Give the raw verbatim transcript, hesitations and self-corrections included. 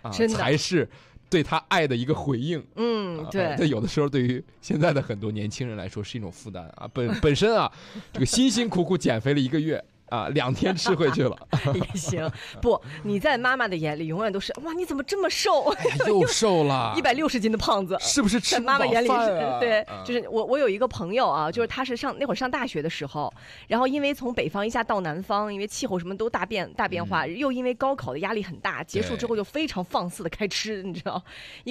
啊， 真的才是对他爱的一个回应。 嗯，对， 啊、这有的时候对于现在的很多年轻人来说是一种负担啊。本本身啊，这个辛辛苦苦减肥了一个月。啊，两天吃回去了也行。不，你在妈妈的眼里永远都是哇，你怎么这么瘦？ 哎呀，又瘦了， 一百六十斤的胖子， 是不是吃在妈妈眼里是？ 啊、 对，就是我我有一个朋友啊，就是他是上那会儿上大学的时候，然后因为从北方一下到南方，因为气候什么都大变大变化，嗯、又因为高考的压力很大，结束之后就非常放肆的开吃，你知道。